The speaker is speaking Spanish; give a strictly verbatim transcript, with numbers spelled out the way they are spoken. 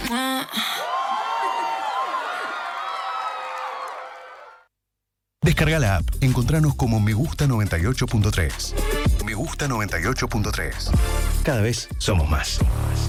Descarga la app. Encontranos como Me Gusta noventa y ocho punto tres. Me Gusta noventa y ocho punto tres. Cada vez somos más.